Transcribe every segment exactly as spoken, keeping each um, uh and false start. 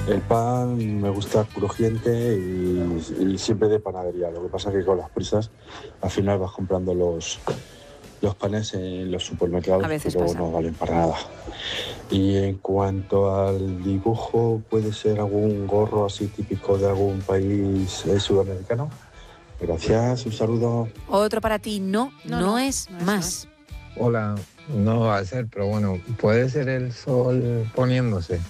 El pan me gusta crujiente y, y siempre de panadería. Lo que pasa es que con las prisas al final vas comprando los, los panes en los supermercados que luego no valen para nada. Y en cuanto al dibujo, ¿puede ser algún gorro así típico de algún país eh, sudamericano? Gracias, un saludo. Otro para ti, no, no, no, no es no más. Es, no. Hola, no va a ser, pero bueno, puede ser el sol poniéndose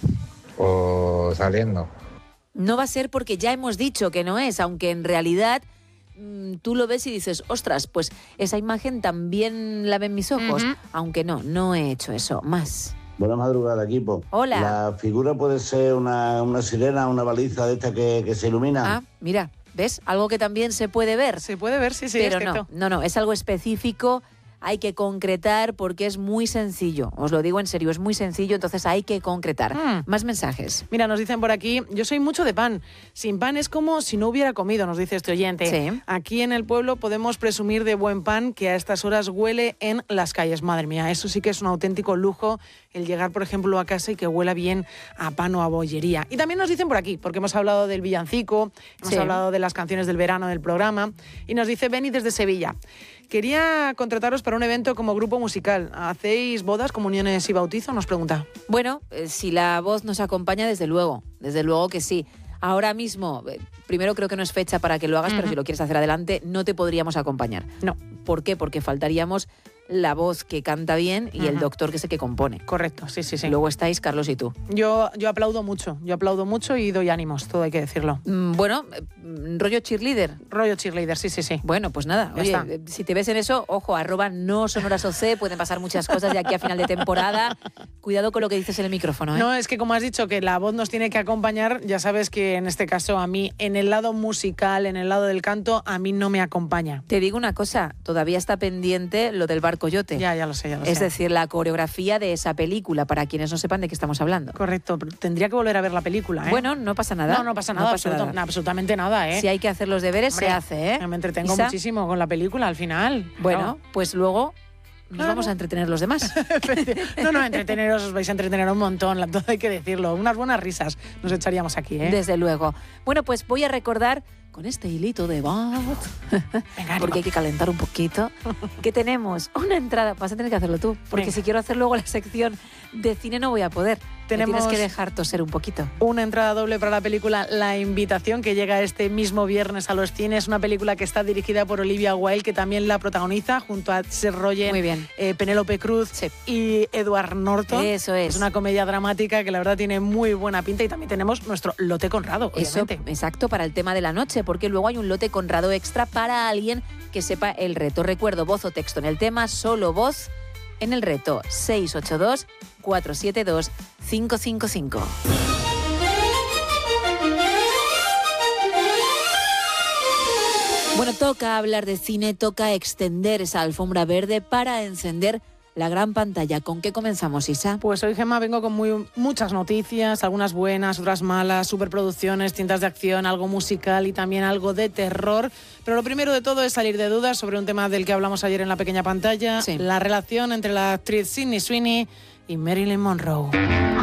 o saliendo. No va a ser porque ya hemos dicho que no es, aunque en realidad mmm, tú lo ves y dices, ostras, pues esa imagen también la ven mis ojos, uh-huh. aunque no, no he hecho eso, más. Buena madrugada, equipo. Hola. La figura puede ser una, una sirena, una baliza de esta que, que se ilumina. Ah, mira, ¿ves? Algo que también se puede ver. Se puede ver, sí, sí. Pero es no, no, no, es algo específico. Hay que concretar porque es muy sencillo. Os lo digo en serio, es muy sencillo, entonces hay que concretar. Mm. Más mensajes. Mira, nos dicen por aquí, yo soy mucho de pan. Sin pan es como si no hubiera comido, nos dice este oyente. Sí. Aquí en el pueblo podemos presumir de buen pan que a estas horas huele en las calles. Madre mía, eso sí que es un auténtico lujo, el llegar, por ejemplo, a casa y que huela bien a pan o a bollería. Y también nos dicen por aquí, porque hemos hablado del villancico, hemos sí. hablado de las canciones del verano del programa, y nos dice Beni desde Sevilla. Quería contrataros para un evento como grupo musical. ¿Hacéis bodas, comuniones y bautizo? Nos pregunta. Bueno, eh, si la voz nos acompaña, desde luego. Desde luego que sí. Ahora mismo, eh, primero creo que no es fecha para que lo hagas, uh-huh. pero si lo quieres hacer adelante, no te podríamos acompañar. No. ¿Por qué? Porque faltaríamos la voz que canta bien y uh-huh. el doctor que es el que compone. Correcto, sí, sí, sí. Luego estáis Carlos y tú. Yo, yo aplaudo mucho, yo aplaudo mucho y doy ánimos, todo hay que decirlo. Mm, bueno, eh, rollo cheerleader. Rollo cheerleader, sí, sí, sí. Bueno, pues nada, ya oye, está. eh, si te ves en eso, ojo, arroba no sonoras O C, pueden pasar muchas cosas de aquí a final de temporada. Cuidado con lo que dices en el micrófono, ¿eh? No, es que como has dicho que la voz nos tiene que acompañar, ya sabes que en este caso a mí, en el lado musical, en el lado del canto, a mí no me acompaña. Te digo una cosa, todavía está pendiente lo del Bar Coyote. Ya, ya lo sé. Ya lo es sé. decir, la coreografía de esa película, para quienes no sepan de qué estamos hablando. Correcto, pero tendría que volver a ver la película, ¿eh? Bueno, no pasa nada. No, no pasa nada, no pasa absoluto, nada. absolutamente nada, ¿eh? Si hay que hacer los deberes, Hombre, se hace, ¿eh? Me entretengo Isa. muchísimo con la película al final. Bueno, claro. pues luego nos claro. vamos a entretener los demás. no, no, entreteneros, os vais a entretener un montón, todo hay que decirlo. Unas buenas risas nos echaríamos aquí, ¿eh? Desde luego. Bueno, pues voy a recordar con este hilito de voz, porque hay que calentar un poquito, que tenemos una entrada. Vas a tener que hacerlo tú, porque Venga. si quiero hacer luego la sección de cine no voy a poder. Tenemos Me tienes que dejar toser un poquito. Una entrada doble para la película La Invitación, que llega este mismo viernes a los cines. Una película que está dirigida por Olivia Wilde, que también la protagoniza junto a Seth Rogen, Muy bien. Eh, Penélope Cruz sí. y Edward Norton. Eso es. Es una comedia dramática que la verdad tiene muy buena pinta, y también tenemos nuestro lote Conrado, obviamente. Eso, exacto, para el tema de la noche, porque luego hay un lote Conrado extra para alguien que sepa el reto. Recuerdo, voz o texto en el tema, solo voz en el reto. seis ocho dos, cuatro siete dos, cinco cinco cinco. Bueno, toca hablar de cine, toca extender esa alfombra verde para encender la gran pantalla. ¿Con qué comenzamos, Isa? Pues hoy, Gemma, vengo con muy, muchas noticias, algunas buenas, otras malas, superproducciones, cintas de acción, algo musical y también algo de terror. Pero lo primero de todo es salir de dudas sobre un tema del que hablamos ayer en la pequeña pantalla, sí. la relación entre la actriz Sydney Sweeney y Marilyn Monroe.